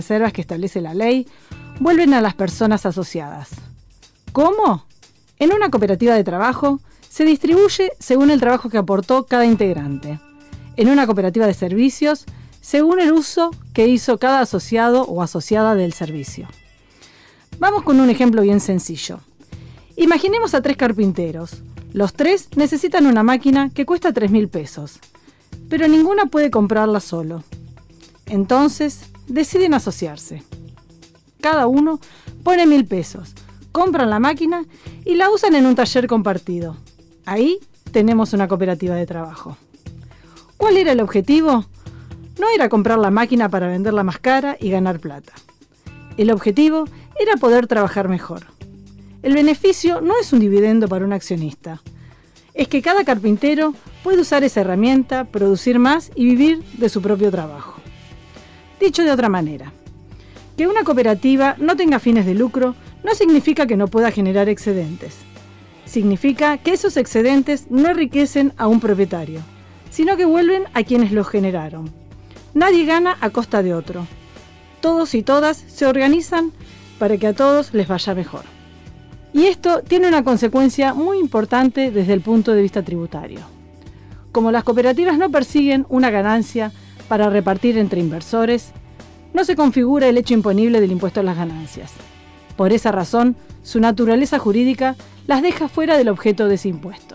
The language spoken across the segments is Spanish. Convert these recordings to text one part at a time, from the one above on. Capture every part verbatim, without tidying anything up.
reservas que establece la ley vuelven a las personas asociadas. ¿Cómo? En una cooperativa de trabajo se distribuye según el trabajo que aportó cada integrante. En una cooperativa de servicios, según el uso que hizo cada asociado o asociada del servicio. Vamos con un ejemplo bien sencillo. Imaginemos a tres carpinteros. Los tres necesitan una máquina que cuesta tres mil pesos, pero ninguna puede comprarla solo. Entonces, deciden asociarse. Cada uno pone mil pesos, compran la máquina y la usan en un taller compartido. Ahí tenemos una cooperativa de trabajo. ¿Cuál era el objetivo? No era comprar la máquina para venderla más cara y ganar plata. El objetivo era poder trabajar mejor. El beneficio no es un dividendo para un accionista. Es que cada carpintero puede usar esa herramienta, producir más y vivir de su propio trabajo. Dicho de otra manera, que una cooperativa no tenga fines de lucro no significa que no pueda generar excedentes. Significa que esos excedentes no enriquecen a un propietario, sino que vuelven a quienes los generaron. Nadie gana a costa de otro. Todos y todas se organizan para que a todos les vaya mejor. Y esto tiene una consecuencia muy importante desde el punto de vista tributario. Como las cooperativas no persiguen una ganancia para repartir entre inversores, no se configura el hecho imponible del impuesto a las ganancias. Por esa razón, su naturaleza jurídica las deja fuera del objeto de ese impuesto.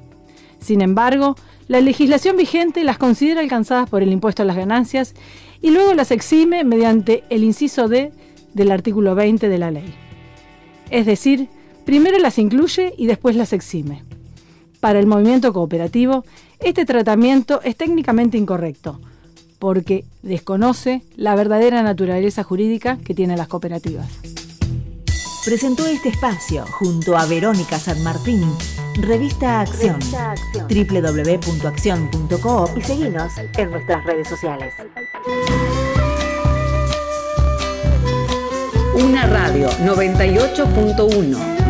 Sin embargo, la legislación vigente las considera alcanzadas por el impuesto a las ganancias y luego las exime mediante el inciso D del artículo veinte de la ley. Es decir, primero las incluye y después las exime. Para el movimiento cooperativo, este tratamiento es técnicamente incorrecto, porque desconoce la verdadera naturaleza jurídica que tienen las cooperativas. Presentó este espacio junto a Verónica San Martín, Revista Acción, Revista Acción. doble u doble u doble u punto acción punto coop y seguinos en nuestras redes sociales. Una radio noventa y ocho punto uno.